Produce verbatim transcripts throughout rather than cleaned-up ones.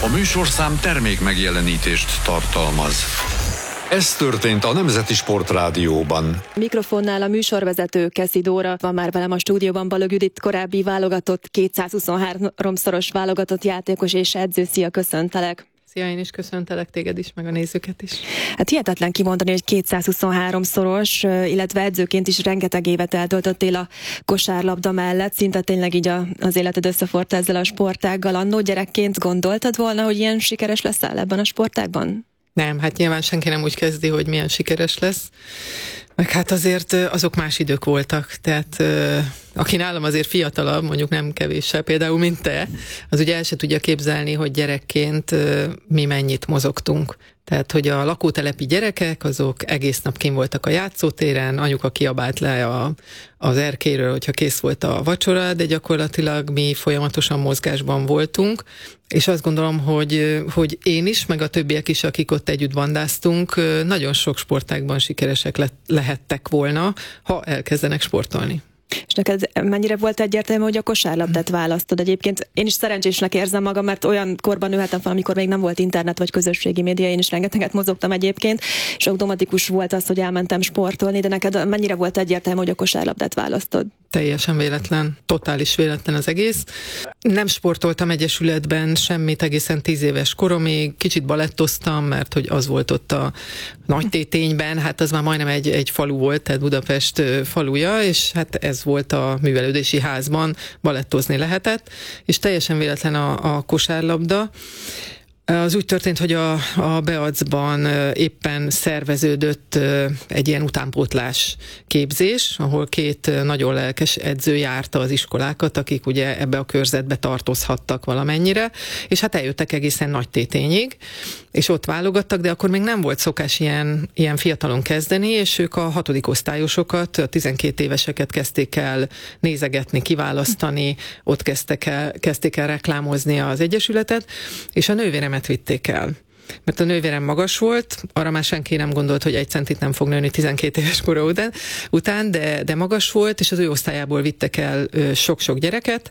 A műsorszám termék megjelenítést tartalmaz. Ez történt a Nemzeti Sportrádióban. Mikrofonnál a műsorvezető Keszi Dóra, van már velem a stúdióban Balogh Judit, korábbi válogatott, kétszázhuszonháromszoros válogatott játékos és edző. Szia, köszöntelek! Szia, én is köszöntelek téged is, meg a nézőket is. Hát hihetetlen kimondani, hogy kétszázhuszonháromszoros, illetve edzőként is rengeteg évet eltöltöttél a kosárlabda mellett, szinte tényleg így a, az életed összeforta ezzel a sportággal. Annó gyerekként gondoltad volna, hogy ilyen sikeres leszel ebben a sportágban? Nem, hát nyilván senki nem úgy kezdi, hogy milyen sikeres lesz. Meg hát azért azok más idők voltak, tehát aki nálam azért fiatalabb, mondjuk nem kevéssel például, mint te, az ugye el se tudja képzelni, hogy gyerekként mi mennyit mozogtunk. Tehát, hogy a lakótelepi gyerekek, azok egész nap kint voltak a játszótéren, anyuka kiabált le a, az erkélyről, hogyha kész volt a vacsora, de gyakorlatilag mi folyamatosan mozgásban voltunk, és azt gondolom, hogy, hogy én is, meg a többiek is, akik ott együtt bandáztunk, nagyon sok sportágban sikeresek le, lehettek volna, ha elkezdenek sportolni. És neked mennyire volt egyértelmű, hogy a kosárlabdát választod? Egyébként én is szerencsésnek érzem magam, mert olyan korban nőhettem fel, amikor még nem volt internet vagy közösségi média, én is rengeteget mozogtam egyébként, és automatikus volt az, hogy elmentem sportolni, de neked mennyire volt egyértelmű, hogy a kosárlabdát választod? Teljesen véletlen, totális véletlen az egész. Nem sportoltam egyesületben semmit egészen tíz éves koromig, kicsit balettoztam, mert hogy az volt ott a Nagytétényben, hát az már majdnem egy, egy falu volt, tehát Budapest faluja, és hát ez volt a művelődési házban, balettozni lehetett, és teljesen véletlen a, a kosárlabda. Az úgy történt, hogy a, a Beacban éppen szerveződött egy ilyen utánpótlás képzés, ahol két nagyon lelkes edző járta az iskolákat, akik ugye ebbe a körzetbe tartozhattak valamennyire, és hát eljöttek egészen Nagytétényig, és ott válogattak, de akkor még nem volt szokás ilyen, ilyen fiatalon kezdeni, és ők a hatodik osztályosokat, a tizenkét éveseket kezdték el nézegetni, kiválasztani, ott kezdtek el, kezdték el reklámozni az egyesületet, és a nővéremet vitték el. Mert a nővérem magas volt, arra már senki nem gondolt, hogy egy centit nem fog nőni tizenkét éves kora után, után de, de magas volt, és az ő osztályából vittek el sok-sok gyereket,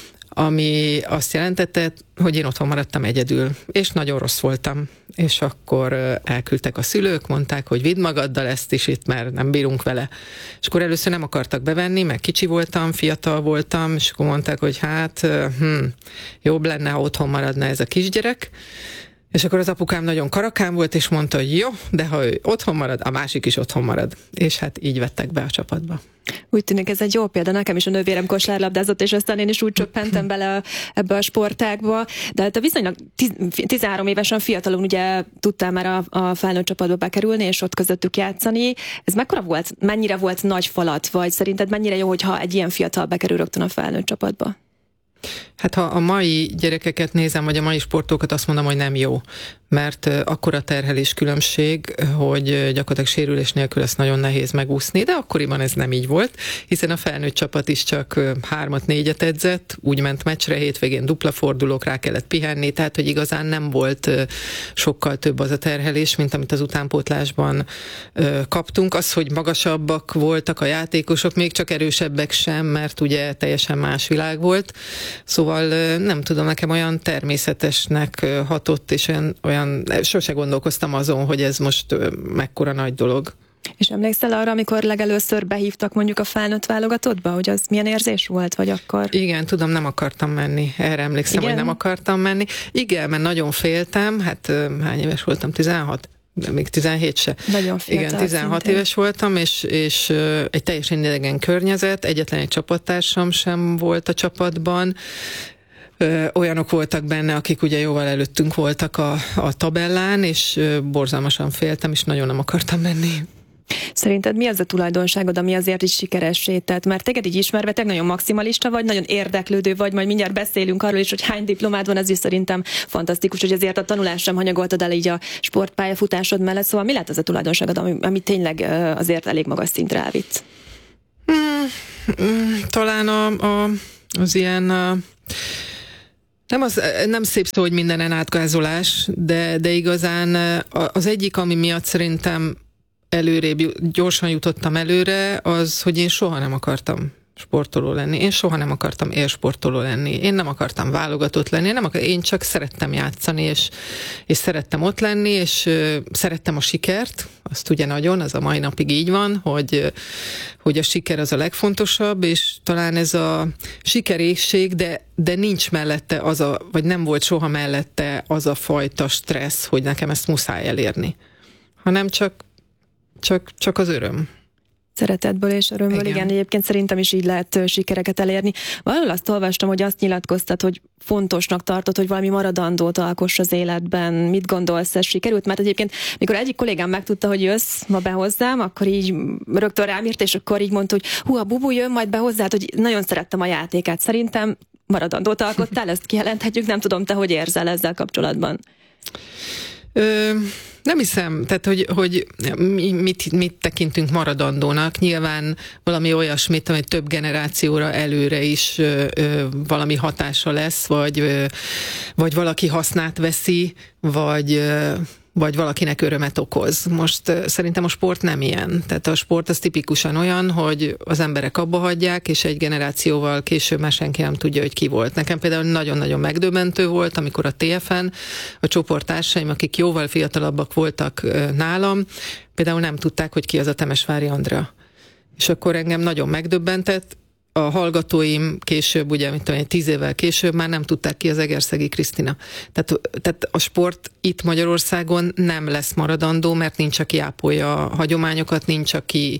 ami azt jelentette, hogy én otthon maradtam egyedül, és nagyon rossz voltam. És akkor elküldtek a szülők, mondták, hogy vidd magaddal ezt is itt, mert nem bírunk vele. És akkor először nem akartak bevenni, mert kicsi voltam, fiatal voltam, és akkor mondták, hogy hát hm, jobb lenne, ha otthon maradna ez a kisgyerek. És akkor az apukám nagyon karakán volt, és mondta, hogy jó, de ha ő otthon marad, a másik is otthon marad. És hát így vettek be a csapatba. Úgy tűnik, ez egy jó példa. Nekem is a nővérem kosárlabdázott, és aztán én is úgy csöppentem bele a, ebbe a sportágba. De hát a viszonylag tizenhárom évesen fiatalon ugye tudtál már a, a felnőtt csapatba bekerülni, és ott közöttük játszani. Ez mekkora volt? Mennyire volt nagy falat? Vagy szerinted mennyire jó, hogyha egy ilyen fiatal bekerül rögtön a felnőtt csapatba? Hát ha a mai gyerekeket nézem, vagy a mai sportokat, azt mondom, hogy nem jó. Mert akkora terhelés különbség, hogy gyakorlatilag sérülés nélkül ezt nagyon nehéz megúszni, de akkoriban ez nem így volt, hiszen a felnőtt csapat is csak hármat, négyet edzett, úgy ment meccsre, hétvégén dupla fordulók, rá kellett pihenni, tehát hogy igazán nem volt sokkal több az a terhelés, mint amit az utánpótlásban kaptunk. Az, hogy magasabbak voltak a játékosok, még csak erősebbek sem, mert ugye teljesen más világ volt. Szóval nem tudom, nekem olyan természetesnek hatott, és olyan, olyan sose gondolkoztam azon, hogy ez most mekkora nagy dolog. És emlékszel arra, amikor legelőször behívtak mondjuk a felnőtt válogatottba, hogy az milyen érzés volt, vagy akkor? Igen, tudom, nem akartam menni. Erre emlékszem, igen? Hogy nem akartam menni. Igen, mert nagyon féltem, hát hány éves voltam? tizenhat? De még tizenhét se. Nagyon fiatal. Igen, tizenhat szintén. Éves voltam, és, és egy teljesen idegen környezet, egyetlen egy csapattársam sem volt a csapatban. Olyanok voltak benne, akik ugye jóval előttünk voltak a, a tabellán, és borzalmasan féltem, és nagyon nem akartam menni. Szerinted mi az a tulajdonságod, ami azért is sikeressé tett? Mert téged így ismerve, te nagyon maximalista vagy, nagyon érdeklődő vagy, majd mindjárt beszélünk arról is, hogy hány diplomád van, ez is szerintem fantasztikus, hogy azért a tanulást sem hanyagoltad el így a sportpályafutásod mellett, szóval mi lett az a tulajdonságod, ami, ami tényleg azért elég magas szintre elvitt? Hmm, hmm, talán a, a, az ilyen... A... Nem, az, nem szép szó, hogy mindenen átgázolás, de, de igazán az egyik, ami miatt szerintem előrébb gyorsan jutottam előre, az, hogy én soha nem akartam sportoló lenni. Én soha nem akartam élsportoló lenni. Én nem akartam válogatott lenni. Én, nem akar, én csak szerettem játszani, és, és szerettem ott lenni, és uh, szerettem a sikert. Azt ugye nagyon, az a mai napig így van, hogy, hogy a siker az a legfontosabb, és talán ez a sikerészség, de, de nincs mellette az a, vagy nem volt soha mellette az a fajta stressz, hogy nekem ezt muszáj elérni. Hanem csak, csak, csak az öröm. Szeretetből és örömből, igen. igen, egyébként szerintem is így lehet sikereket elérni. Valahol azt olvastam, hogy azt nyilatkoztat, hogy fontosnak tartod, hogy valami maradandót alkoss az életben. Mit gondolsz, ez sikerült? Mert egyébként, mikor egyik kollégám megtudta, hogy jössz ma be hozzám, akkor így rögtön rám írt, és akkor így mondta, hogy hú, a Bubu jön majd be hozzád, hogy nagyon szerettem a játékát. Szerintem maradandót alkottál, ezt kijelenthetjük, nem tudom, te hogy érzel ezzel kapcsolatban? Ö, nem hiszem, tehát hogy, hogy mit, mit tekintünk maradandónak. Nyilván valami olyasmit, ami több generációra előre is ö, ö, valami hatása lesz, vagy, ö, vagy valaki hasznát veszi, vagy... Ö, vagy valakinek örömet okoz. Most uh, szerintem a sport nem ilyen. Tehát a sport az tipikusan olyan, hogy az emberek abba hagyják, és egy generációval később már senki nem tudja, hogy ki volt. Nekem például nagyon-nagyon megdöbbentő volt, amikor a té ef en a csoporttársaim, akik jóval fiatalabbak voltak uh, nálam, például nem tudták, hogy ki az a Temesvári Andrea. És akkor engem nagyon megdöbbentett. A hallgatóim később, ugye, mint tudom, tíz évvel később már nem tudták ki az Egerszegi Krisztina. Tehát, tehát a sport itt Magyarországon nem lesz maradandó, mert nincs, aki ápolja a hagyományokat, nincs, aki,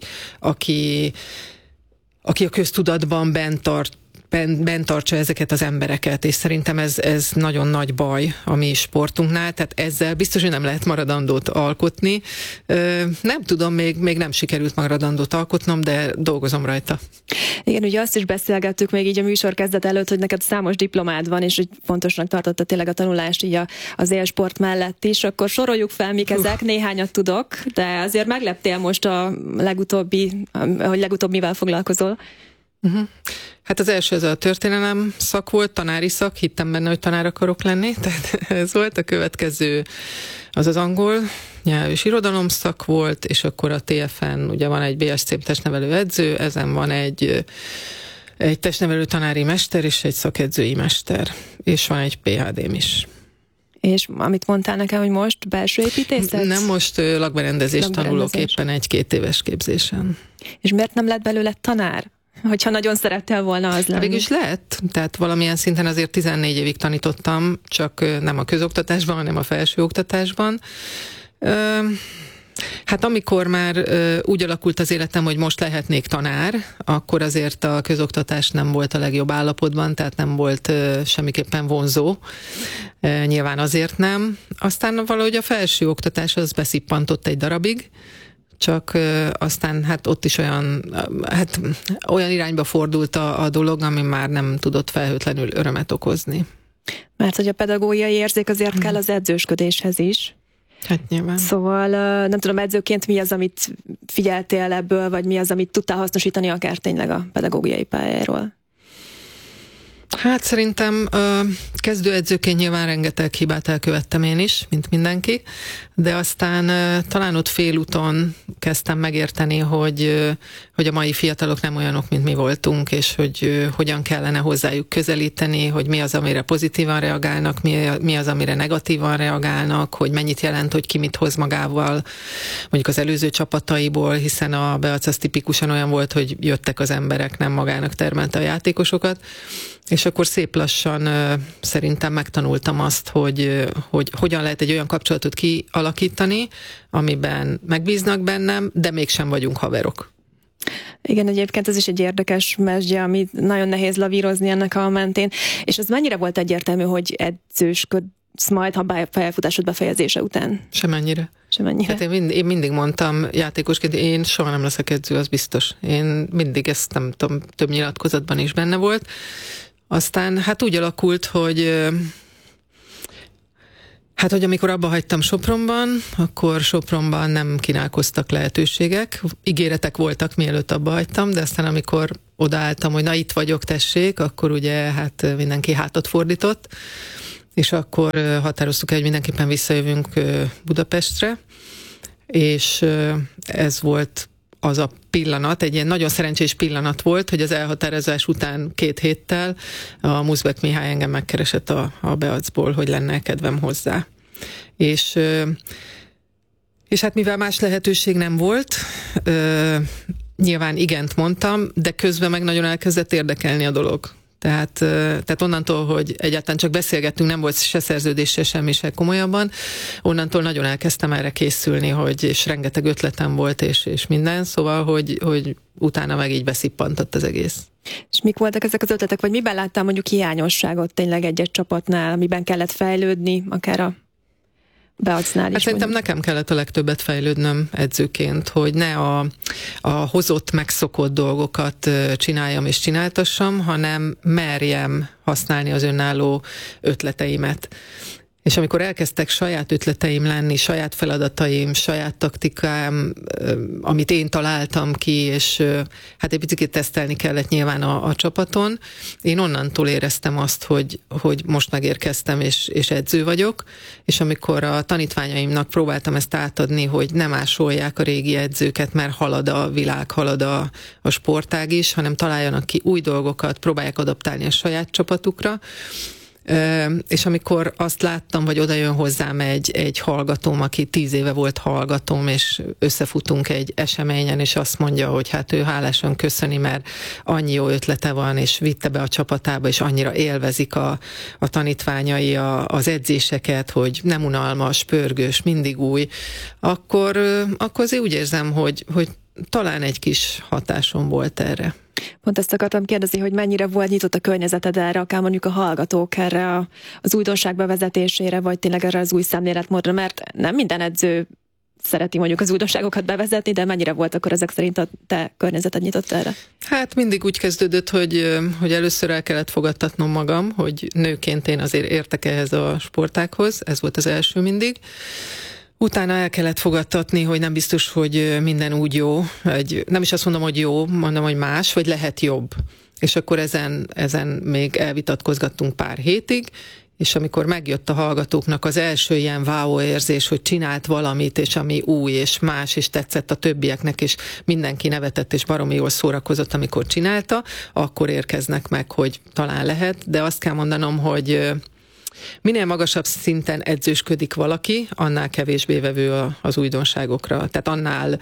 aki, aki a köztudatban bent tart, bent, bent tartsa ezeket az embereket, és szerintem ez, ez nagyon nagy baj a mi sportunknál, tehát ezzel biztos, hogy nem lehet maradandót alkotni. Nem tudom, még, még nem sikerült maradandót alkotnom, de dolgozom rajta. Igen, ugye azt is beszélgettük még így a műsor kezdet előtt, hogy neked számos diplomád van, és hogy fontosnak tartotta tényleg a tanulást így a, az élsport mellett is, akkor soroljuk fel, mik ezek, néhányat tudok, de azért megleptél most a legutóbbi, hogy legutóbb mivel foglalkozol. Uh-huh. Hát az első ez a történelem szak volt, tanári szak, hittem benne, hogy tanár akarok lenni, tehát ez volt. A következő az az angol nyelv és irodalom szak volt, és akkor a té ef en ugye van egy bé es cé testnevelő edző, ezen van egy, egy testnevelő tanári mester és egy szakedzői mester, és van egy pé há dém is. És amit mondtál nekem, hogy most belső építészet? Nem, most lakberendezést tanulok éppen egy két éves képzésen. És miért nem lett belőle tanár? Hogyha nagyon szerettél volna az lenni. Végülis lehet, tehát valamilyen szinten azért tizennégy évig tanítottam, csak nem a közoktatásban, hanem a felsőoktatásban. Hát amikor már úgy alakult az életem, hogy most lehetnék tanár, akkor azért a közoktatás nem volt a legjobb állapotban, tehát nem volt semmiképpen vonzó. Nyilván azért nem. Aztán valahogy a felsőoktatás az beszippantott egy darabig, csak uh, aztán hát ott is olyan, hát olyan irányba fordult a, a dolog, ami már nem tudott felhőtlenül örömet okozni. Mert hogy a pedagógiai érzék azért kell az edzősködéshez is. Hát nyilván. Szóval nem tudom, edzőként mi az, amit figyeltél ebből, vagy mi az, amit tudtál hasznosítani akár tényleg a pedagógiai pályáról? Hát szerintem kezdőedzőként nyilván rengeteg hibát elkövettem én is, mint mindenki, de aztán talán ott félúton kezdtem megérteni, hogy, hogy a mai fiatalok nem olyanok, mint mi voltunk, és hogy hogyan kellene hozzájuk közelíteni, hogy mi az, amire pozitívan reagálnak, mi, mi az, amire negatívan reagálnak, hogy mennyit jelent, hogy ki mit hoz magával, mondjuk az előző csapataiból, hiszen a Beac az tipikusan olyan volt, hogy jöttek az emberek, nem magának termelte a játékosokat. És akkor szép lassan uh, szerintem megtanultam azt, hogy, uh, hogy hogyan lehet egy olyan kapcsolatot kialakítani, amiben megbíznak bennem, de mégsem vagyunk haverok. Igen, egyébként ez is egy érdekes mesdje, ami nagyon nehéz lavírozni ennek a mentén. És az mennyire volt egyértelmű, hogy edzősködsz majd, ha pályafutásod befejezése után? Semennyire. Semennyire. Hát én, mind, én mindig mondtam játékosként, én soha nem leszek edző, az biztos. Én mindig ezt nem tudom, több nyilatkozatban is benne volt. Aztán hát úgy alakult, hogy hát, hogy amikor abba hagytam Sopronban, akkor Sopronban nem kínálkoztak lehetőségek. Ígéretek voltak, mielőtt abba hagytam, de aztán amikor odaálltam, hogy na itt vagyok, tessék, akkor ugye hát mindenki hátat fordított, és akkor határoztuk el, hogy mindenképpen visszajövünk Budapestre, és ez volt az a pillanat, egy ilyen nagyon szerencsés pillanat volt, hogy az elhatározás után két héttel a Muszbek Mihály engem megkeresett a, a Beacból, hogy lenne kedvem hozzá. És, és hát mivel más lehetőség nem volt, nyilván igent mondtam, de közben meg nagyon elkezdett érdekelni a dolog. Tehát, tehát onnantól, hogy egyáltalán csak beszélgettünk, nem volt se szerződés, se semmi, se komolyabban, onnantól nagyon elkezdtem erre készülni, hogy, és rengeteg ötletem volt, és, és minden, szóval, hogy, hogy utána meg így beszippantott az egész. És mik voltak ezek az ötletek, vagy miben láttál mondjuk hiányosságot tényleg egy-egy csapatnál, amiben kellett fejlődni, akár a Beacnál is? Hát szerintem nekem kellett a legtöbbet fejlődnöm edzőként, hogy ne a, a hozott, megszokott dolgokat csináljam és csináltassam, hanem merjem használni az önálló ötleteimet. És amikor elkezdtek saját ötleteim lenni, saját feladataim, saját taktikám, amit én találtam ki, és hát egy picit tesztelni kellett nyilván a, a csapaton, én onnantól éreztem azt, hogy, hogy most megérkeztem, és, és edző vagyok, és amikor a tanítványaimnak próbáltam ezt átadni, hogy nem másolják a régi edzőket, mert halad a világ, halad a, a sportág is, hanem találjanak ki új dolgokat, próbálják adaptálni a saját csapatukra, és amikor azt láttam, hogy oda jön hozzám egy, egy hallgatóm, aki tíz éve volt hallgatóm, és összefutunk egy eseményen, és azt mondja, hogy hát ő hálásan köszöni, mert annyi jó ötlete van, és vitte be a csapatába, és annyira élvezik a, a tanítványai a, az edzéseket, hogy nem unalmas, pörgős, mindig új, akkor, akkor azért úgy érzem, hogy, hogy talán egy kis hatásom volt erre. Pont ezt akartam kérdezni, hogy mennyire volt nyitott a környezeted erre, akár mondjuk a hallgatók erre a, az újdonság bevezetésére, vagy tényleg erre az új szemléletmódra, mert nem minden edző szereti mondjuk az újdonságokat bevezetni, de mennyire volt akkor ezek szerint a te környezeted nyitott erre? Hát mindig úgy kezdődött, hogy, hogy először el kellett fogadtatnom magam, hogy nőként én azért értek ehhez a sportághoz, ez volt az első mindig. Utána el kellett fogadtatni, hogy nem biztos, hogy minden úgy jó, egy, nem is azt mondom, hogy jó, mondom, hogy más, vagy lehet jobb. És akkor ezen, ezen még elvitatkozgattunk pár hétig, és amikor megjött a hallgatóknak az első ilyen wow érzés, hogy csinált valamit, és ami új, és más, és tetszett a többieknek, és mindenki nevetett, és baromi jól szórakozott, amikor csinálta, akkor érkeznek meg, hogy talán lehet, de azt kell mondanom, hogy minél magasabb szinten edzősködik valaki, annál kevésbé vevő az újdonságokra. Tehát annál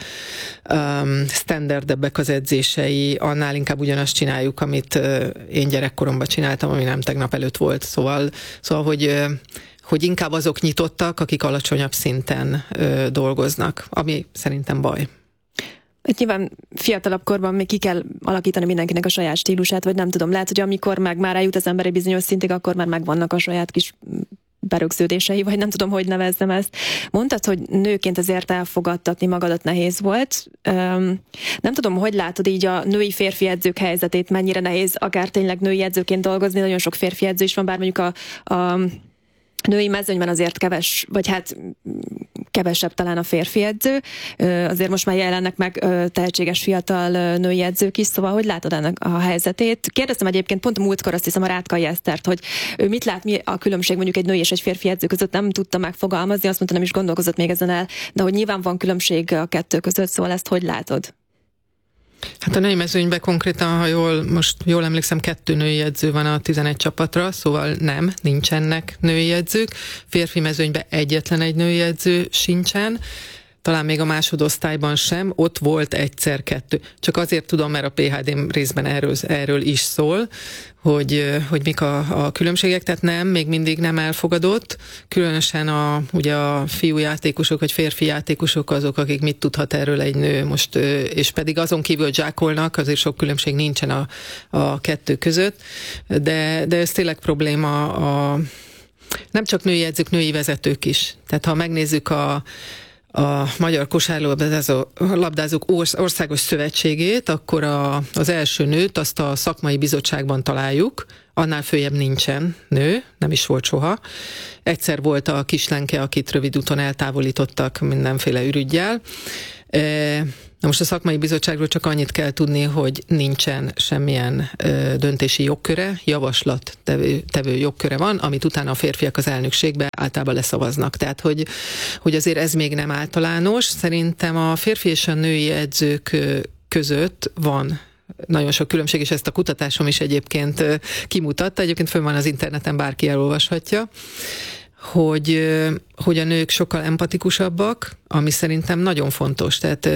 um, standardebbek az edzései, annál inkább ugyanazt csináljuk, amit uh, én gyerekkoromban csináltam, ami nem tegnap előtt volt. Szóval, szóval hogy, uh, hogy inkább azok nyitottak, akik alacsonyabb szinten uh, dolgoznak, ami szerintem baj. Hát nyilván fiatalabb korban még ki kell alakítani mindenkinek a saját stílusát, vagy nem tudom, lehet, hogy amikor meg már eljut az ember egy bizonyos szintig, akkor már megvannak a saját kis berögződései, vagy nem tudom, hogy nevezzem ezt. Mondtad, hogy nőként azért elfogadtatni magadat nehéz volt. Üm, nem tudom, hogy látod így a női-férfi edzők helyzetét, mennyire nehéz akár tényleg női edzőként dolgozni, nagyon sok férfi edző is van, bár mondjuk a, a női mezőnyben azért keves, vagy hát kevesebb talán a férfi edző, azért most már jelennek meg tehetséges fiatal női edzők is, szóval hogy látod ennek a helyzetét? Kérdeztem egyébként pont a múltkor, azt hiszem, a Rátkai Esztert, hogy ő mit lát, mi a különbség mondjuk egy női és egy férfi edző között, nem tudta megfogalmazni, azt mondta, nem is gondolkozott még ezen el, de hogy nyilván van különbség a kettő között, szóval ezt hogy látod? Hát a női mezőnyben konkrétan, ha jól, most jól emlékszem, kettő női edző van a tizenegy csapatra, szóval nem, nincsenek női edzők. Férfi mezőnyben egyetlen egy női edző sincsen, talán még a másodosztályban sem, ott volt egyszer kettő. Csak azért tudom, mert a pé há dé részben erről, erről is szól, hogy, hogy mik a, a különbségek, tehát nem, még mindig nem elfogadott, különösen a, ugye a fiú játékosok, vagy férfi játékosok azok, akik mit tudhat erről egy nő most, és pedig azon kívül zsákolnak, azért sok különbség nincsen a, a kettő között, de, de ez tényleg probléma a, nem csak női edzők, női vezetők is. Tehát ha megnézzük a a Magyar Kosárlabdázók Országos Szövetségét, akkor a, az első nőt azt a szakmai bizottságban találjuk, annál följebb nincsen nő, nem is volt soha. Egyszer volt a Kislenke, akit rövid úton eltávolítottak mindenféle ürüggyel, Na most a szakmai bizottságról csak annyit kell tudni, hogy nincsen semmilyen ö, döntési jogköre, javaslat tevő, tevő jogköre van, amit utána a férfiak az elnökségbe általában leszavaznak. Tehát, hogy, hogy azért ez még nem általános. Szerintem a férfi és a női edzők között van nagyon sok különbség, és ezt a kutatásom is egyébként kimutatta. Egyébként fönn van az interneten, bárki elolvashatja, hogy, hogy a nők sokkal empatikusabbak, ami szerintem nagyon fontos. Tehát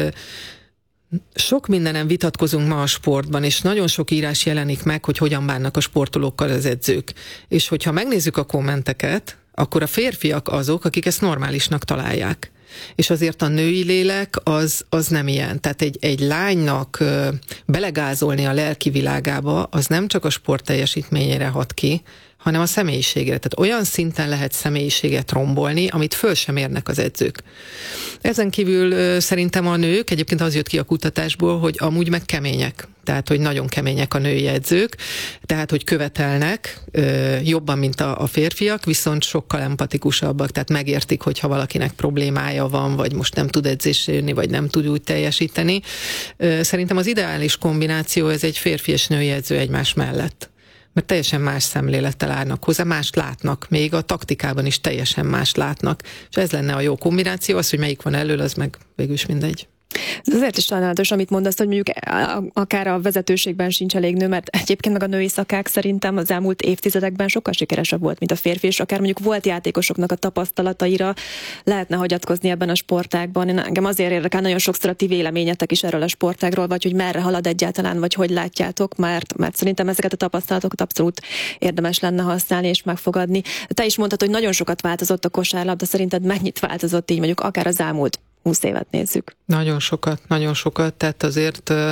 sok mindenen vitatkozunk ma a sportban, és nagyon sok írás jelenik meg, hogy hogyan bánnak a sportolókkal az edzők. És hogyha megnézzük a kommenteket, akkor a férfiak azok, akik ezt normálisnak találják. És azért a női lélek az, az nem ilyen. Tehát egy, egy lánynak belegázolni a lelki világába, az nem csak a sport teljesítményére hat ki, hanem a személyiségre. Tehát olyan szinten lehet személyiséget rombolni, amit föl sem érnek az edzők. Ezen kívül szerintem a nők, egyébként az jött ki a kutatásból, hogy amúgy meg kemények. Tehát, hogy nagyon kemények a női edzők, tehát, hogy követelnek jobban, mint a, a férfiak, viszont sokkal empatikusabbak, tehát megértik, hogyha valakinek problémája van, vagy most nem tud edzésre jönni, vagy nem tud úgy teljesíteni. Szerintem az ideális kombináció, ez egy férfi és női edző egymás mellett. Mert teljesen más szemlélettel állnak hozzá, mást látnak, még a taktikában is teljesen mást látnak. És ez lenne a jó kombináció, az, hogy melyik van elől, az meg végül is mindegy. Ez azért is sajnálatos, amit mondasz, hogy mondjuk akár a vezetőségben sincs elég nő, mert egyébként meg a női szakák szerintem az elmúlt évtizedekben sokkal sikeresebb volt, mint a férfi, és akár mondjuk volt játékosoknak a tapasztalataira lehetne hagyatkozni ebben a sportágban. Én engem azért érdekel nagyon sokszor a ti véleményetek is erről a sportágról, vagy hogy merre halad egyáltalán, vagy hogy látjátok, mert, mert szerintem ezeket a tapasztalatokat abszolút érdemes lenne használni és megfogadni. Te is mondtad, hogy nagyon sokat változott a kosárlabda, szerinted mennyit változott így mondjuk akár az elmúlt húsz évet nézzük? Nagyon sokat, nagyon sokat, tehát azért uh,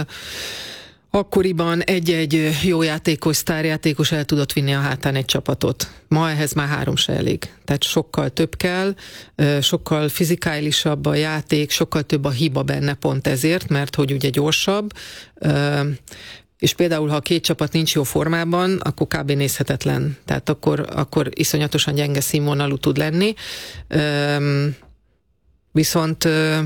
akkoriban egy-egy jó játékos, sztárjátékos el tudott vinni a hátán egy csapatot. Ma ehhez már három se elég. Tehát sokkal több kell, uh, sokkal fizikálisabb a játék, sokkal több a hiba benne pont ezért, mert hogy ugye gyorsabb, uh, és például, ha a két csapat nincs jó formában, akkor kb. Nézhetetlen. Tehát akkor, akkor iszonyatosan gyenge színvonalú tud lenni. Um, Viszont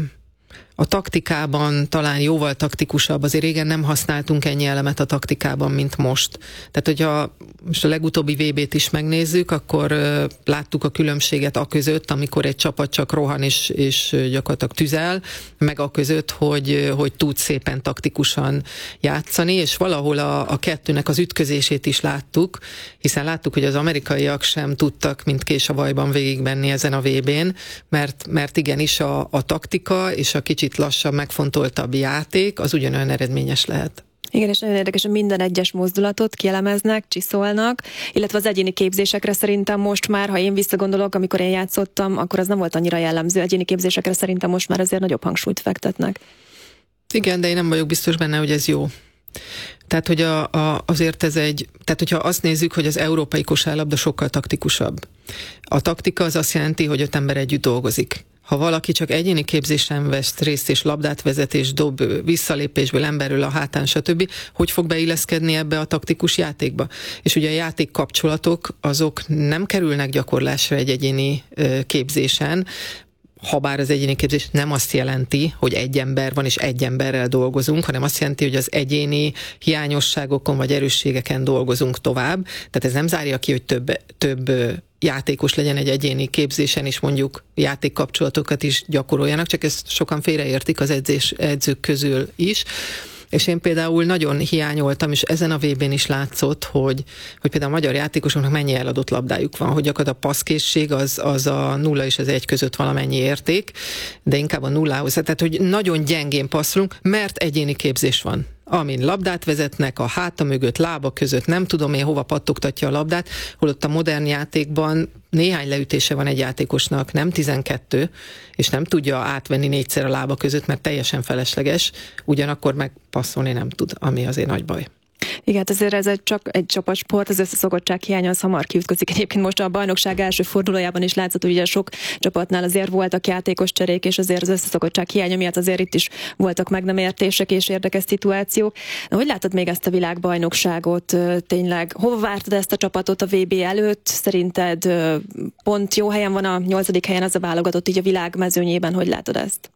a taktikában talán jóval taktikusabb, azért régen nem használtunk ennyi elemet a taktikában, mint most. Tehát, hogyha most a legutóbbi vé bét is megnézzük, akkor láttuk a különbséget a között, amikor egy csapat csak rohan és, és gyakorlatilag tüzel, meg a között, hogy, hogy tud szépen taktikusan játszani, és valahol a, a kettőnek az ütközését is láttuk, hiszen láttuk, hogy az amerikaiak sem tudtak, mint kés a vajban végigmenni ezen a vé bén, mert, mert igenis a, a taktika és a kicsit lassabb, megfontoltabb játék, az ugyanolyan eredményes lehet. Igen, és nagyon érdekes, hogy minden egyes mozdulatot kielemeznek, csiszolnak, illetve az egyéni képzésekre szerintem most már, ha én visszagondolok, amikor én játszottam, akkor az nem volt annyira jellemző. Egyéni képzésekre szerintem most már azért nagyobb hangsúlyt fektetnek. Igen, de én nem vagyok biztos benne, hogy ez jó. Tehát, hogy a, a, azért ez egy, tehát hogyha azt nézzük, hogy az európai kosárlabda sokkal taktikusabb. A taktika az azt jelenti, hogy öt ember együtt dolgozik. Ha valaki csak egyéni képzésen vesz részt, és labdát vezet, és dob visszalépésből emberről a hátán, stb., hogy fog beilleszkedni ebbe a taktikus játékba? És ugye a játék kapcsolatok, azok nem kerülnek gyakorlásra egy egyéni képzésen, habár az egyéni képzés nem azt jelenti, hogy egy ember van és egy emberrel dolgozunk, hanem azt jelenti, hogy az egyéni hiányosságokon vagy erősségeken dolgozunk tovább. Tehát ez nem zárja ki, hogy több, több játékos legyen egy egyéni képzésen, és mondjuk játékkapcsolatokat is gyakoroljanak, csak ezt sokan félreértik az edzés, edzők közül is. És én például nagyon hiányoltam, és ezen a vé bén is látszott, hogy, hogy például a magyar játékosoknak mennyi eladott labdájuk van, hogy gyakorlatilag a passzkészség az, az a nulla és az egy között valamennyi érték, de inkább a nullához. Tehát, hogy nagyon gyengén passzolunk, mert egyéni képzés van. Amin labdát vezetnek, a háta mögött, lába között, nem tudom én hova pattogtatja a labdát, holott a modern játékban néhány leütése van egy játékosnak, nem tizenkettő, és nem tudja átvenni négyszer a lába között, mert teljesen felesleges, ugyanakkor meg passzolni nem tud, ami azért nagy baj. Igen, azért ez egy, csak egy csapatsport, az összeszokottság hiánya az hamar kiütközik. Egyébként most a bajnokság első fordulójában is látszott, hogy ugye sok csapatnál azért voltak játékos cserék, és azért az összeszokottság hiánya miatt azért itt is voltak meg nem értések és érdekes szituációk. Na, hogy látod még ezt a világbajnokságot tényleg? Hova vártad ezt a csapatot a vé bé előtt? Szerinted pont jó helyen van, a nyolcadik helyen az a válogatott így a világ mezőnyében, hogy látod ezt?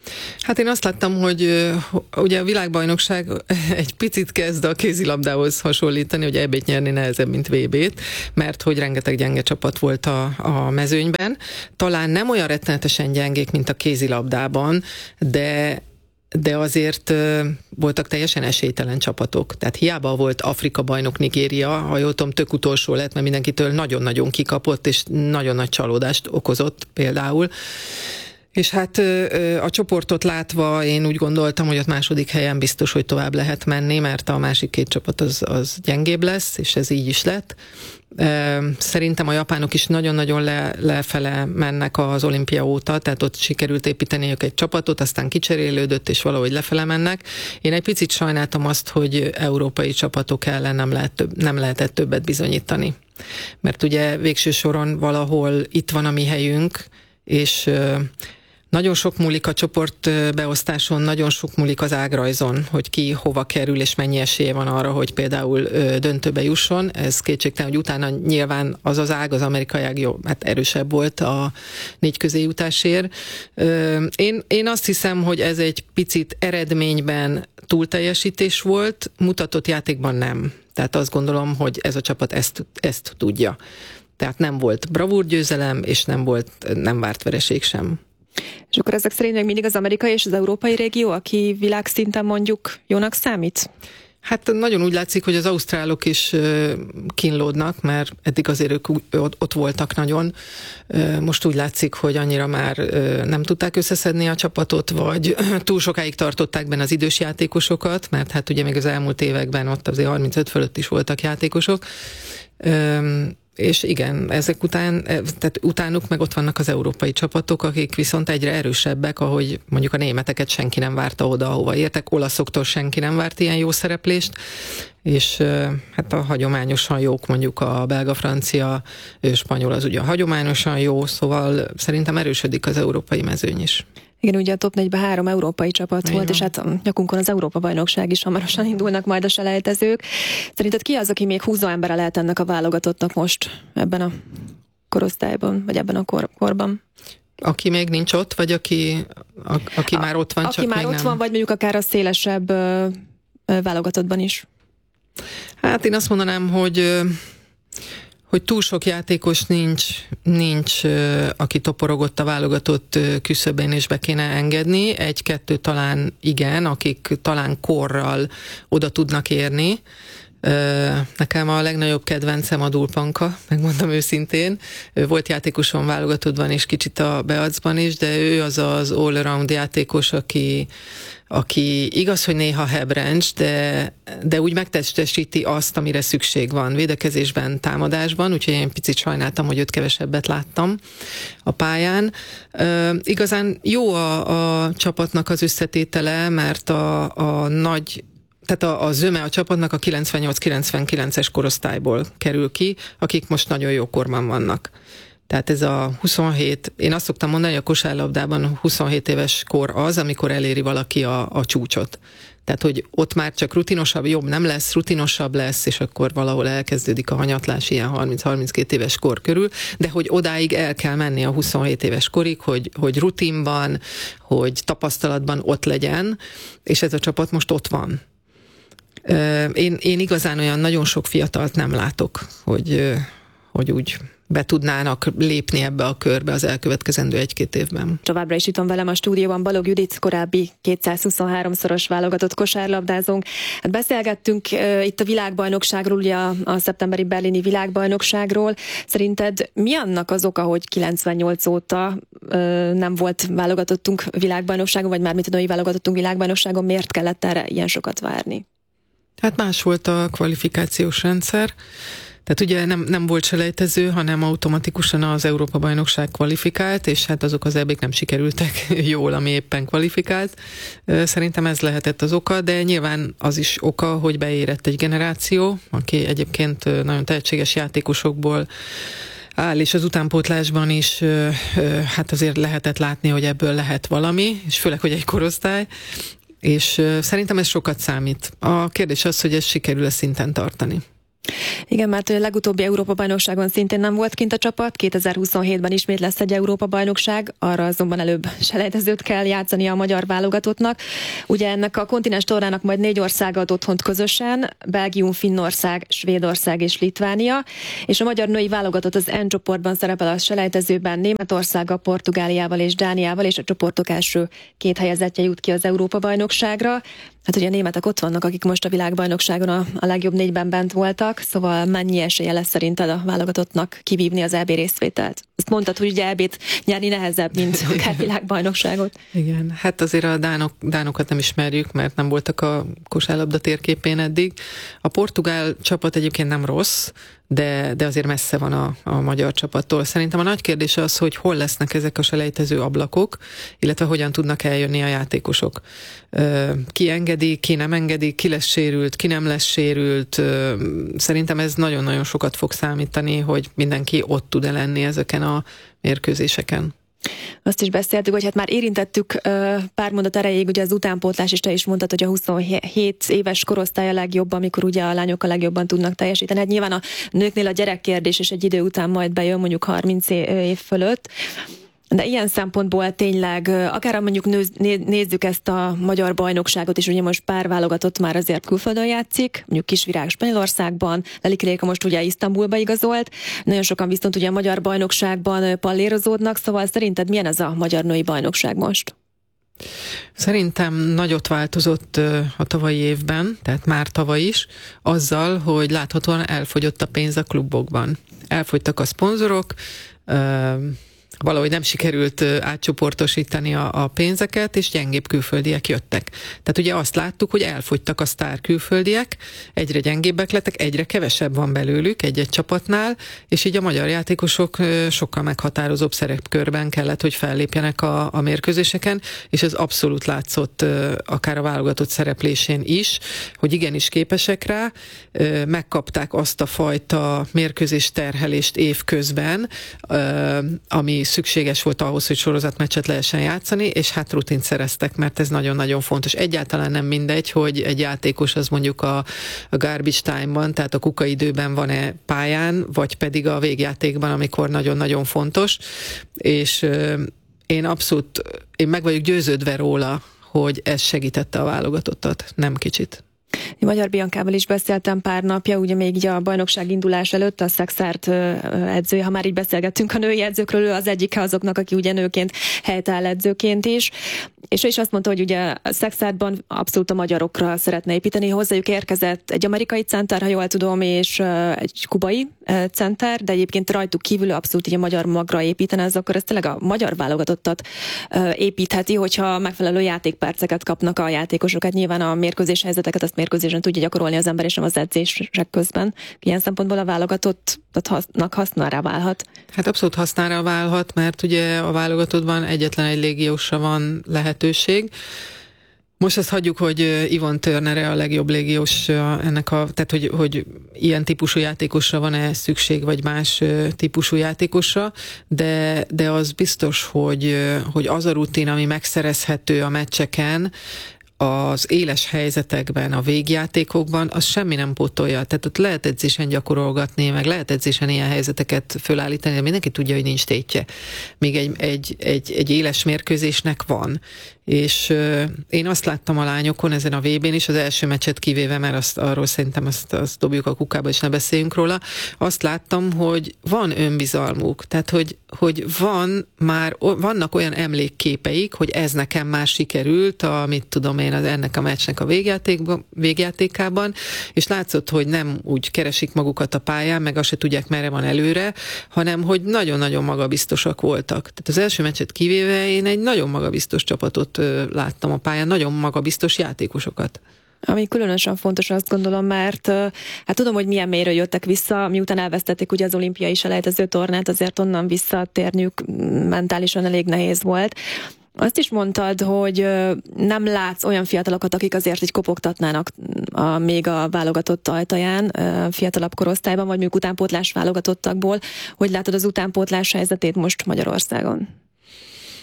Hát én azt láttam, hogy ugye a világbajnokság egy picit kezd a kézilabdához hasonlítani, hogy é bét nyerni nehezebb, mint vé bét, mert hogy rengeteg gyenge csapat volt a, a mezőnyben. Talán nem olyan rettenetesen gyengék, mint a kézilabdában, de de azért voltak teljesen esélytelen csapatok. Tehát hiába volt Afrika bajnok Nigéria, ha jól tudom, tök utolsó lett, mert mindenkitől nagyon-nagyon kikapott, és nagyon nagy csalódást okozott például. És hát a csoportot látva én úgy gondoltam, hogy ott második helyen biztos, hogy tovább lehet menni, mert a másik két csapat az, az gyengébb lesz, és ez így is lett. Szerintem a japánok is nagyon-nagyon le, lefele mennek az olimpia óta, tehát ott sikerült építeniük egy csapatot, aztán kicserélődött, és valahogy lefele mennek. Én egy picit sajnáltam azt, hogy európai csapatok ellen nem, lehet több, nem lehetett többet bizonyítani. Mert ugye végső soron valahol itt van a mi helyünk, és nagyon sok múlik a csoportbeosztáson, nagyon sok múlik az ágrajzon, hogy ki hova kerül, és mennyi esélye van arra, hogy például döntőbe jusson. Ez kétségtelen, hogy utána nyilván az az ág, az amerikai ág jó, hát erősebb volt a négy közéjutásért. Én, én azt hiszem, hogy ez egy picit eredményben túlteljesítés volt, mutatott játékban nem. Tehát azt gondolom, hogy ez a csapat ezt, ezt tudja. Tehát nem volt bravúrgyőzelem, és nem volt, nem várt vereség sem. És akkor ezek szerint még mindig az amerikai és az európai régió, aki világszinten mondjuk jónak számít? Hát nagyon úgy látszik, hogy az ausztrálok is kínlódnak, mert eddig azért ők ott voltak nagyon. Most úgy látszik, hogy annyira már nem tudták összeszedni a csapatot, vagy túl sokáig tartották benne az idős játékosokat, mert hát ugye még az elmúlt években ott azért harmincöt fölött is voltak játékosok. És igen, ezek után, tehát utánuk meg ott vannak az európai csapatok, akik viszont egyre erősebbek, ahogy mondjuk a németeket senki nem várta oda, ahova értek, olaszoktól senki nem várt ilyen jó szereplést, és hát a hagyományosan jók, mondjuk a belga, francia, spanyol az ugye hagyományosan jó, szóval szerintem erősödik az európai mezőny is. Igen, ugye a top négyben három európai csapat Igen. volt, és hát a nyakunkon az Európa-bajnokság is hamarosan indulnak majd a selejtezők. Szerinted ki az, aki még húzó embere lehet ennek a válogatottnak most ebben a korosztályban, vagy ebben a kor- korban? Aki még nincs ott, vagy aki, a, aki a, már ott van, aki csak már még ott nem? van, vagy mondjuk akár a szélesebb ö, ö, válogatottban is? Hát én azt mondanám, hogy hogy túl sok játékos nincs, nincs, aki toporogott a válogatott küszöbén, és be kéne engedni. Egy-kettő talán igen, akik talán korral oda tudnak érni. Nekem a legnagyobb kedvencem a Dulpanka, megmondom őszintén. Ő volt játékoson válogatottban és kicsit a Beacban is, de ő az az all-around játékos, aki, aki igaz, hogy néha hebrencs, de, de úgy megtestesíti azt, amire szükség van védekezésben, támadásban, úgyhogy én picit sajnáltam, hogy őt kevesebbet láttam a pályán. Uh, igazán jó a, a csapatnak az összetétele, mert a, a nagy tehát a, a zöme a csapatnak a kilencvennyolc kilencvenkilences korosztályból kerül ki, akik most nagyon jó korban vannak. Tehát ez a huszonhét, én azt szoktam mondani, hogy a kosárlabdában huszonhét éves kor az, amikor eléri valaki a, a csúcsot. Tehát, hogy ott már csak rutinosabb, jobb nem lesz, rutinosabb lesz, és akkor valahol elkezdődik a hanyatlás ilyen harminc-harminckét éves kor körül, de hogy odáig el kell menni a huszonhét éves korig, hogy, hogy rutinban, hogy tapasztalatban ott legyen, és ez a csapat most ott van. Én, én igazán olyan nagyon sok fiatalt nem látok, hogy, hogy úgy be tudnának lépni ebbe a körbe az elkövetkezendő egy-két évben. Továbbra is itt van velem a stúdióban Balogh Judit, korábbi kétszázhuszonháromszoros válogatott kosárlabdázónk. Hát beszélgettünk uh, itt a világbajnokságról, ugye a, a szeptemberi berlini világbajnokságról. Szerinted mi annak az oka, hogy kilencvennyolc óta uh, nem volt válogatottunk világbajnokságon, vagy mármint a női válogatottunk világbajnokságon, miért kellett erre ilyen sokat várni? Hát más volt a kvalifikációs rendszer. Tehát ugye nem, nem volt selejtező, hanem automatikusan az Európa-bajnokság kvalifikált, és hát azok az ebék nem sikerültek jól, ami éppen kvalifikált. Szerintem ez lehetett az oka, de nyilván az is oka, hogy beérett egy generáció, aki egyébként nagyon tehetséges játékosokból áll, és az utánpótlásban is hát azért lehetett látni, hogy ebből lehet valami, és főleg, hogy egy korosztály, és szerintem ez sokat számít. A kérdés az, hogy ezt sikerül-e szinten tartani. Igen, mert a legutóbbi Európa-bajnokságon szintén nem volt kint a csapat, kétezer-huszonhétben ismét lesz egy Európa-bajnokság, arra azonban előbb selejtezőt kell játszani a magyar válogatottnak. Ugye ennek a kontinens tornának majd négy ország ad otthont közösen, Belgium, Finnország, Svédország és Litvánia, és a magyar női válogatott az N csoportban szerepel a selejtezőben Németországgal, Portugáliával és Dániával, és a csoportok első két helyezettje jut ki az Európa-bajnokságra. Hát ugye a németek ott vannak, akik most a világbajnokságon a, a legjobb négyben bent voltak, szóval mennyi esélye lesz szerinted a válogatottnak kivívni az é bé részvételt? Azt mondtad, hogy ugye é bét nyerni nehezebb, mint akár világbajnokságot. Igen, hát azért a dánok, dánokat nem ismerjük, mert nem voltak a kosárlabda térképén eddig. A portugál csapat egyébként nem rossz, de, de azért messze van a, a magyar csapattól. Szerintem a nagy kérdés az, hogy hol lesznek ezek a selejtező ablakok, illetve hogyan tudnak eljönni a játékosok. Ki engedi, ki nem engedi, ki lesz sérült, ki nem lesz sérült. Szerintem ez nagyon-nagyon sokat fog számítani, hogy mindenki ott tud-e lenni ezeken a mérkőzéseken. Azt is beszéltük, hogy hát már érintettük pár mondat erejéig, ugye az utánpótlás, és te is mondtad, hogy a huszonhét éves korosztály a legjobb, amikor ugye a lányok a legjobban tudnak teljesíteni. Hát nyilván a nőknél a gyerekkérdés és egy idő után majd bejön, mondjuk harminc év fölött. De ilyen szempontból tényleg, akár mondjuk nézzük ezt a magyar bajnokságot, és ugye most pár válogatott már azért külföldön játszik, mondjuk Kisvirág Spanyolországban, Lelik Réka most ugye Isztambulba igazolt, nagyon sokan viszont ugye a magyar bajnokságban pallérozódnak, szóval szerinted milyen ez a magyar női bajnokság most? Szerintem nagyot változott a tavalyi évben, tehát már tavaly is, azzal, hogy láthatóan elfogyott a pénz a klubokban. Elfogytak a szponzorok, valahogy nem sikerült átcsoportosítani a, a pénzeket, és gyengébb külföldiek jöttek. Tehát ugye azt láttuk, hogy elfogytak a sztár külföldiek, egyre gyengébbek lettek, egyre kevesebb van belőlük egy-egy csapatnál, és így a magyar játékosok sokkal meghatározóbb szerepkörben kellett, hogy fellépjenek a, a mérkőzéseken, és ez abszolút látszott akár a válogatott szereplésén is, hogy igenis képesek rá, megkapták azt a fajta mérkőzés terhelést évközben, ami szükséges volt ahhoz, hogy sorozatmeccset lehessen játszani, és hát rutint szereztek, mert ez nagyon-nagyon fontos. Egyáltalán nem mindegy, hogy egy játékos az mondjuk a, a garbage time-ban, tehát a kukaidőben van-e pályán, vagy pedig a végjátékban, amikor nagyon-nagyon fontos, és euh, én abszolút, én meg vagyok győződve róla, hogy ez segítette a válogatottat, nem kicsit. Magyar Biancával is beszéltem pár napja, ugye még így a bajnokság indulás előtt, a Szexárd edzője, ha már így beszélgettünk a női edzőkről, ő az egyike azoknak, aki ugye nőként helytáll edzőként is, és ő is azt mondta, hogy ugye a Szexárdban abszolút a magyarokra szeretne építeni, hozzájuk érkezett egy amerikai center, ha jól tudom, és egy kubai center, de egyébként rajtuk kívül abszolút így a magyar magra építene, ez akkor ez tényleg a magyar válogatottat építheti, hogyha megfelelő játékperceket kapnak a játékosok. Hát nyilván a mérkőzés helyzeteket azt mérkőzésen tudja gyakorolni az ember, és nem az edzések közben. Ilyen szempontból a válogatottnak hasznára válhat. Hát abszolút hasznára válhat, mert ugye a válogatottban egyetlen egy légiósra van lehetőség. Most azt hagyjuk, hogy Yvonne Turner a legjobb légiós ennek a, tehát hogy, hogy ilyen típusú játékosra van-e szükség, vagy más típusú játékosra, de, de az biztos, hogy, hogy az a rutin, ami megszerezhető a meccseken, az éles helyzetekben, a végjátékokban, az semmi nem pótolja. Tehát ott lehet edzésen gyakorolgatni, meg lehet edzésen ilyen helyzeteket fölállítani, de mindenki tudja, hogy nincs tétje. Még egy, egy, egy, egy éles mérkőzésnek van. És euh, én azt láttam a lányokon ezen a vé bén is, az első meccset kivéve, mert azt, arról szerintem azt, azt dobjuk a kukába, és ne beszéljünk róla. Azt láttam, hogy van önbizalmuk, tehát hogy, hogy van már, vannak olyan emlékképeik, hogy ez nekem már sikerült, amit tudom én az ennek a meccsnek a végjátékában, és látszott, hogy nem úgy keresik magukat a pályán, meg azt se tudják, merre van előre, hanem hogy nagyon-nagyon magabiztosak voltak. Tehát az első meccset kivéve én egy nagyon magabiztos csapatot láttam a pályán, nagyon magabiztos játékosokat. Ami különösen fontos, azt gondolom, mert hát tudom, hogy milyen mélyről jöttek vissza, miután elvesztették ugye az olimpiai selejtező tornát, azért onnan visszatérniük mentálisan elég nehéz volt. Azt is mondtad, hogy nem látsz olyan fiatalokat, akik azért így kopogtatnának a, még a válogatott ajtaján, fiatalabb korosztályban, vagy mondjuk utánpótlás válogatottakból. Hogy látod az utánpótlás helyzetét most Magyarországon?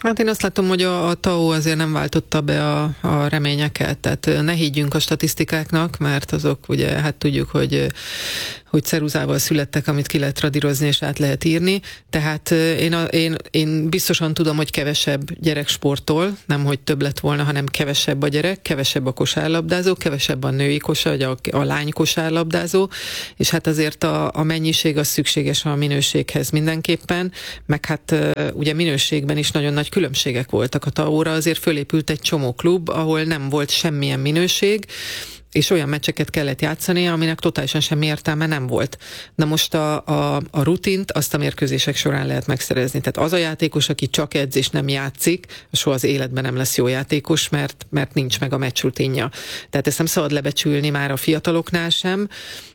Hát én azt látom, hogy a, a té á o azért nem váltotta be a, a reményeket, tehát ne higgyünk a statisztikáknak, mert azok ugye, hát tudjuk, hogy hogy ceruzával születtek, amit ki lehet radírozni és át lehet írni. Tehát én, a, én, én biztosan tudom, hogy kevesebb gyerek sportol, nem hogy több lett volna, hanem kevesebb a gyerek, kevesebb a kosárlabdázó, kevesebb a női kosár, vagy a, a lány kosárlabdázó, és hát azért a, a mennyiség az szükséges a minőséghez mindenképpen, meg hát ugye minőségben is nagyon nagy különbségek voltak. A té á o-ra azért fölépült egy csomó klub, ahol nem volt semmilyen minőség, és olyan meccseket kellett játszani, aminek totálisan semmi értelme nem volt. Na most a, a, a rutint azt a mérkőzések során lehet megszerezni. Tehát az a játékos, aki csak edz és nem játszik, soha az életben nem lesz jó játékos, mert, mert nincs meg a meccs rutinja. Tehát ezt nem szabad lebecsülni már a fiataloknál sem.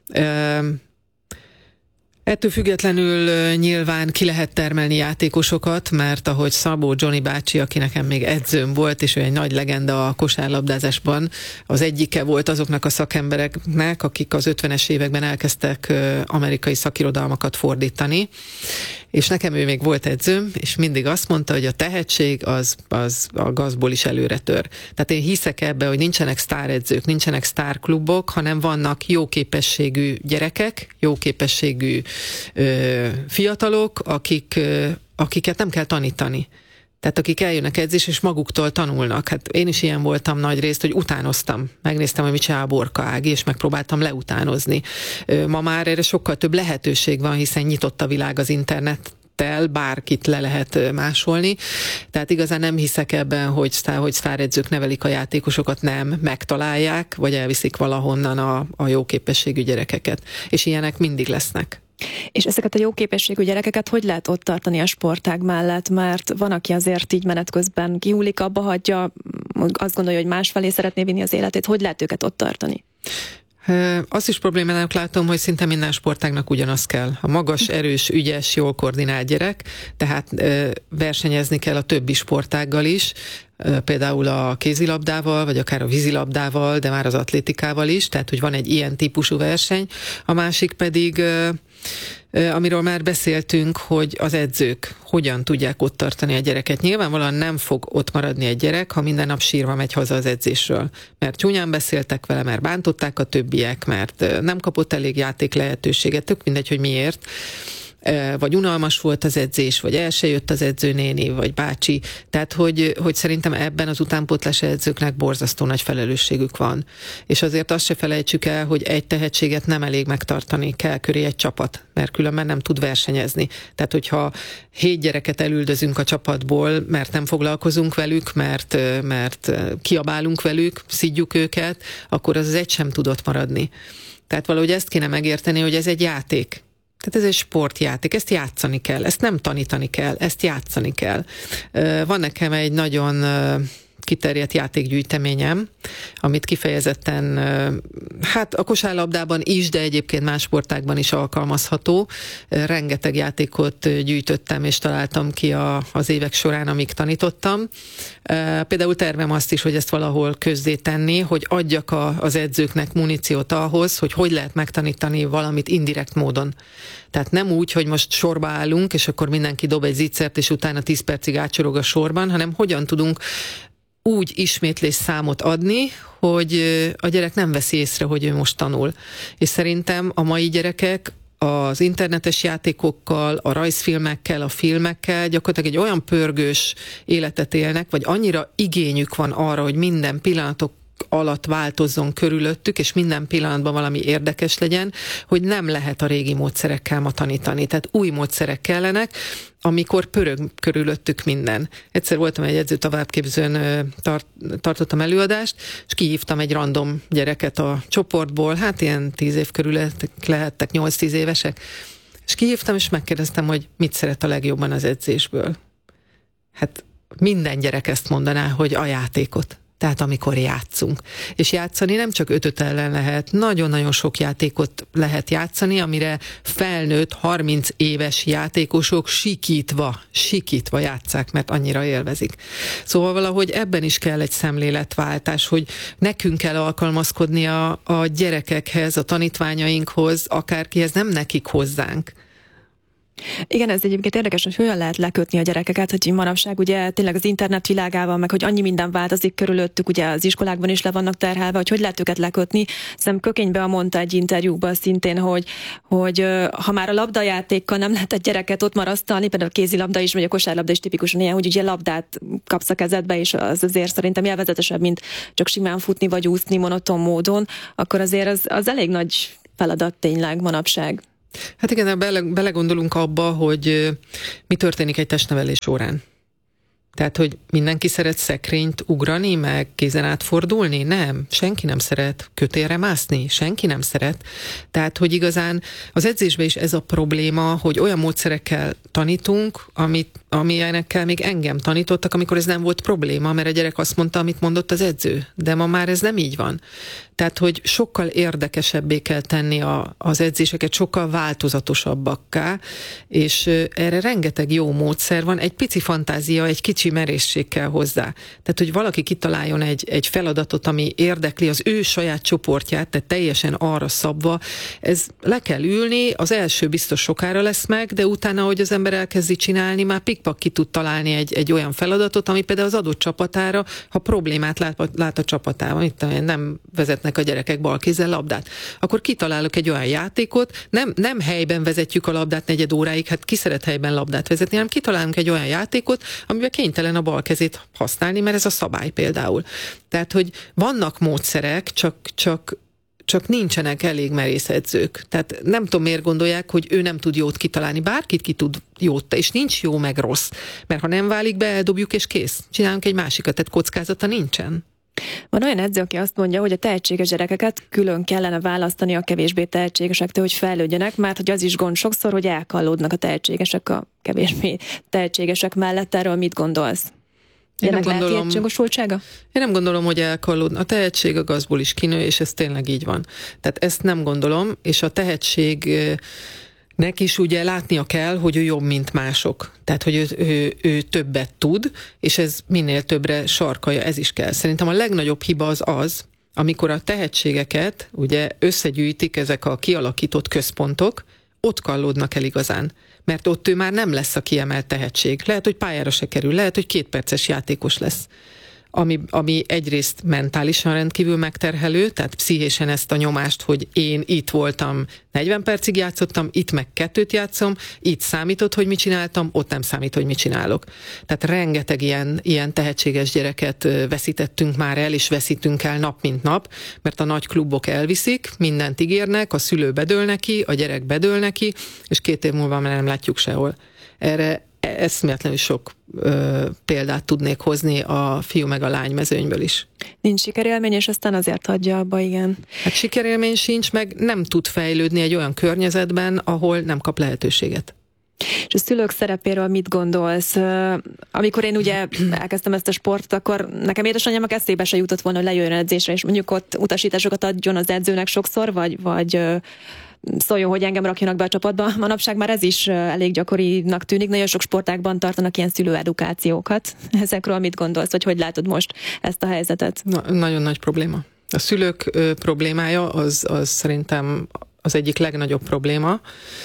Ettől függetlenül nyilván ki lehet termelni játékosokat, mert ahogy Szabó Johnny bácsi, aki nekem még edzőm volt, és ő egy nagy legenda a kosárlabdázásban, az egyike volt azoknak a szakembereknek, akik az ötvenes években elkezdtek amerikai szakirodalmakat fordítani, és nekem ő még volt edzőm, és mindig azt mondta, hogy a tehetség az, az a gazból is előre tör. Tehát én hiszek ebbe, hogy nincsenek sztáredzők, nincsenek sztárklubok, hanem vannak jó képességű gyerekek, jó képességű ö, fiatalok, akik, ö, akiket nem kell tanítani. Tehát akik eljönnek edzés, és maguktól tanulnak. Hát én is ilyen voltam nagy részt, hogy utánoztam. Megnéztem, hogy mit csinál Borka Ági, és megpróbáltam leutánozni. Ma már erre sokkal több lehetőség van, hiszen nyitott a világ az internet, bárkit le lehet másolni. Tehát igazán nem hiszek ebben, hogy, sztár, hogy sztáredzők nevelik a játékosokat, nem, megtalálják, vagy elviszik valahonnan a, a jó képességű gyerekeket. És ilyenek mindig lesznek. És ezeket a jó képességű gyerekeket hogy lehet ott tartani a sportág mellett? Mert van, aki azért így menet közben kihullik, abba hagyja, azt gondolja, hogy másfelé szeretné vinni az életét. Hogy lehet őket ott tartani? Azt is problémának látom, hogy szinte minden sportágnak ugyanaz kell. A magas, erős, ügyes, jól koordinált gyerek, tehát versenyezni kell a többi sportággal is, például a kézilabdával, vagy akár a vízilabdával, de már az atlétikával is, tehát hogy van egy ilyen típusú verseny. A másik pedig, amiről már beszéltünk, hogy az edzők hogyan tudják ott tartani a gyereket. Nyilvánvalóan nem fog ott maradni egy gyerek, ha minden nap sírva megy haza az edzésről. Mert csúnyán beszéltek vele, mert bántották a többiek, mert nem kapott elég játék lehetőséget, tök mindegy, hogy miért. Vagy unalmas volt az edzés, vagy el se jött az edzőnéni, vagy bácsi. Tehát, hogy, hogy szerintem ebben az utánpótlás edzőknek borzasztó nagy felelősségük van. És azért azt se felejtsük el, hogy egy tehetséget nem elég megtartani, kell köré egy csapat, mert különben nem tud versenyezni. Tehát, hogyha hét gyereket elüldözünk a csapatból, mert nem foglalkozunk velük, mert, mert kiabálunk velük, szidjuk őket, akkor az egy sem tudott maradni. Tehát valahogy ezt kéne megérteni, hogy ez egy játék. Tehát ez egy sportjáték, ezt játszani kell, ezt nem tanítani kell, ezt játszani kell. Van nekem egy nagyon kiterjedt játékgyűjteményem, amit kifejezetten, hát a kosárlabdában is, de egyébként más sportágban is alkalmazható. Rengeteg játékot gyűjtöttem, és találtam ki a, az évek során, amíg tanítottam. Például tervem azt is, hogy ezt valahol közzétenni, hogy adjak a, az edzőknek muníciót ahhoz, hogy hogy lehet megtanítani valamit indirekt módon. Tehát nem úgy, hogy most sorba állunk, és akkor mindenki dob egy zicsert, és utána tíz percig átsorog a sorban, hanem hogyan tudunk úgy ismétlés számot adni, hogy a gyerek nem veszi észre, hogy ő most tanul. És szerintem a mai gyerekek az internetes játékokkal, a rajzfilmekkel, a filmekkel gyakorlatilag egy olyan pörgős életet élnek, vagy annyira igényük van arra, hogy minden pillanatok alatt változzon körülöttük, és minden pillanatban valami érdekes legyen, hogy nem lehet a régi módszerekkel ma tanítani. Tehát új módszerek kellenek, amikor pörög körülöttük minden. Egyszer voltam egy edző továbbképzőn, tart, tartottam előadást, és kihívtam egy random gyereket a csoportból, hát ilyen tíz év körül lehettek, nyolc-tíz évesek, és kihívtam, és megkérdeztem, hogy mit szeret a legjobban az edzésből. Hát minden gyerek ezt mondaná, hogy a játékot. Tehát amikor játszunk. És játszani nem csak ötöt ellen lehet, nagyon-nagyon sok játékot lehet játszani, amire felnőtt harminc éves játékosok sikítva, sikítva játsszák, mert annyira élvezik. Szóval valahogy ebben is kell egy szemléletváltás, hogy nekünk kell alkalmazkodni a, a gyerekekhez, a tanítványainkhoz, akárkihez, nem nekik hozzánk. Igen, ez egyébként érdekes, hogy hogyan lehet lekötni a gyerekeket, hogy manapság ugye tényleg az internet világával, meg hogy annyi minden változik körülöttük, ugye az iskolákban is le vannak terhelve, hogy hogy lehet őket lekötni. Szerintem Kökénybe mondta egy interjúban szintén, hogy, hogy ha már a labdajátékkal nem lehet egy gyereket ott marasztalni, például a kézilabda is, vagy a kosárlabda is tipikusan ilyen, hogy ugye labdát kapsz a kezedbe, és az azért szerintem élvezetesebb, mint csak simán futni vagy úszni monoton módon, akkor azért az, az elég nagy feladat tényleg manapság. Hát igen, bele, belegondolunk abba, hogy mi történik egy testnevelés során. Tehát, hogy mindenki szeret szekrényt ugrani, meg kézen átfordulni? Nem. Senki nem szeret kötélre mászni. Senki nem szeret. Tehát, hogy igazán az edzésben is ez a probléma, hogy olyan módszerekkel tanítunk, amit, amilyenekkel még engem tanítottak, amikor ez nem volt probléma, mert a gyerek azt mondta, amit mondott az edző. De ma már ez nem így van. Tehát, hogy sokkal érdekesebbé kell tenni a, az edzéseket, sokkal változatosabbakká, és erre rengeteg jó módszer van, egy pici fantázia, egy kicsi merészség kell hozzá. Tehát, hogy valaki kitaláljon egy, egy feladatot, ami érdekli az ő saját csoportját, tehát teljesen arra szabva, ez le kell ülni, az első biztos sokára lesz meg, de utána, hogy az ember elkezdi csinálni, már pikpak ki tud találni egy, egy olyan feladatot, ami például az adott csapatára, ha problémát lát, lát a csapatában, itt nem vezetnek a gyerekek balkézzel labdát, akkor kitalálok egy olyan játékot, nem, nem helyben vezetjük a labdát negyed óráig, hát ki szeret helyben labdát vezetni, hanem kitalálunk egy olyan játékot, amiben kénytelen a bal kezét használni, mert ez a szabály például. Tehát, hogy vannak módszerek, csak, csak csak nincsenek elég merész edzők. Tehát nem tudom, miért gondolják, hogy ő nem tud jót kitalálni. Bárkit ki tud jót, és nincs jó meg rossz. Mert ha nem válik be, eldobjuk és kész. Csinálunk egy másikat, tehát kockázata nincsen. Van olyan edző, aki azt mondja, hogy a tehetséges gyerekeket külön kellene választani a kevésbé tehetségesektől, hogy fejlődjenek, mert hogy az is gond sokszor, hogy elkallódnak a tehetségesek a kevésbé tehetségesek mellett. Erről mit gondolsz? Én nem, gondolom, én nem gondolom, hogy elkallódnak. A tehetség a gazból is kinő, és ez tényleg így van. Tehát ezt nem gondolom, és a tehetségnek is ugye látnia kell, hogy ő jobb, mint mások. Tehát, hogy ő, ő, ő többet tud, és ez minél többre sarkalja, ez is kell. Szerintem a legnagyobb hiba az az, amikor a tehetségeket ugye összegyűjtik ezek a kialakított központok, ott kallódnak el igazán. Mert ott ő már nem lesz a kiemelt tehetség. Lehet, hogy pályára se kerül, lehet, hogy kétperces játékos lesz. Ami, ami egyrészt mentálisan rendkívül megterhelő, tehát pszichésen ezt a nyomást, hogy én itt voltam, negyven percig játszottam, itt meg kettőt játszom, itt számított, hogy mit csináltam, ott nem számít, hogy mit csinálok. Tehát rengeteg ilyen, ilyen tehetséges gyereket veszítettünk már el, és veszítünk el nap mint nap, mert a nagy klubok elviszik, mindent ígérnek, a szülő bedől neki, a gyerek bedől neki, és két év múlva már nem látjuk sehol. Erre eszméletlenül sok ö, példát tudnék hozni a fiú meg a lány mezőnyből is. Nincs sikerélmény, és aztán azért hagyja abba, igen. Hát sikerélmény sincs, meg nem tud fejlődni egy olyan környezetben, ahol nem kap lehetőséget. És a szülők szerepéről mit gondolsz? Amikor én ugye elkezdtem ezt a sportot, akkor nekem édesanyámnak eszébe se jutott volna, hogy lejöjjön edzésre, és mondjuk ott utasításokat adjon az edzőnek sokszor, vagy, vagy szóljon, hogy engem rakjanak be a csapatba. Manapság már ez is elég gyakorinak tűnik. Nagyon sok sportágban tartanak ilyen szülőedukációkat. Ezekről mit gondolsz, hogy hogy látod most ezt a helyzetet? Na, nagyon nagy probléma. A szülők ö, problémája az, az szerintem az egyik legnagyobb probléma.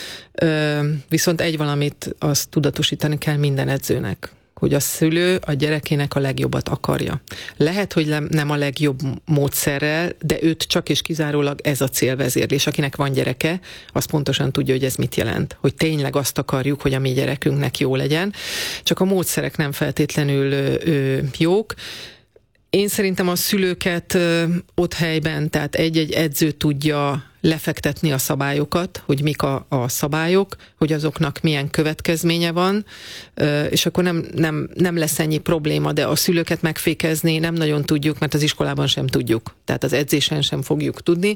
Ö, viszont egy valamit azt tudatosítani kell minden edzőnek, hogy a szülő a gyerekének a legjobbat akarja. Lehet, hogy nem a legjobb módszerrel, de őt csak és kizárólag ez a célvezérlés. Akinek van gyereke, az pontosan tudja, hogy ez mit jelent. Hogy tényleg azt akarjuk, hogy a mi gyerekünknek jó legyen. Csak a módszerek nem feltétlenül ö, ö, jók. Én szerintem a szülőket ö, ott helyben, tehát egy-egy edző tudja lefektetni a szabályokat, hogy mik a, a szabályok, hogy azoknak milyen következménye van, és akkor nem, nem, nem lesz ennyi probléma, de a szülőket megfékezni nem nagyon tudjuk, mert az iskolában sem tudjuk, tehát az edzésen sem fogjuk tudni.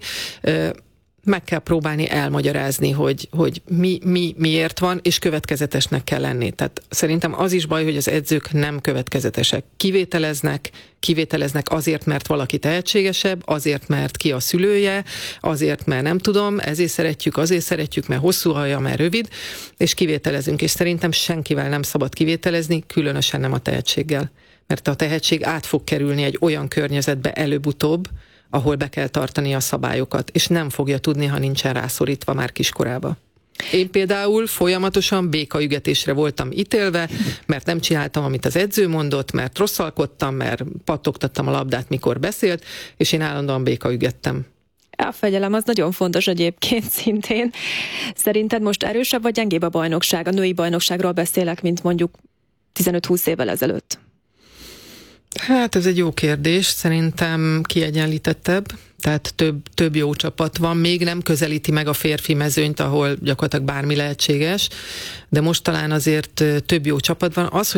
Meg kell próbálni elmagyarázni, hogy, hogy mi, mi miért van, és következetesnek kell lenni. Tehát szerintem az is baj, hogy az edzők nem következetesek. Kivételeznek, kivételeznek azért, mert valaki tehetségesebb, azért, mert ki a szülője, azért, mert nem tudom, ezért szeretjük, azért szeretjük, mert hosszú haja, mert rövid, és kivételezünk. És szerintem senkivel nem szabad kivételezni, különösen nem a tehetséggel. Mert a tehetség át fog kerülni egy olyan környezetbe előbb-utóbb, ahol be kell tartani a szabályokat, és nem fogja tudni, ha nincsen rászorítva már kiskorába. Én például folyamatosan békaügetésre voltam ítélve, mert nem csináltam, amit az edző mondott, mert rosszalkodtam, mert pattogtattam a labdát, mikor beszélt, és én állandóan békaügettem. A fegyelem az nagyon fontos egyébként szintén. Szerinted most erősebb vagy gyengébb a bajnokság? A női bajnokságról beszélek, mint mondjuk tizenöt-húsz évvel ezelőtt. Hát ez egy jó kérdés, szerintem kiegyenlítettebb, tehát több, több jó csapat van, még nem közelíti meg a férfi mezőnyt, ahol gyakorlatilag bármi lehetséges, de most talán azért több jó csapat van. Az,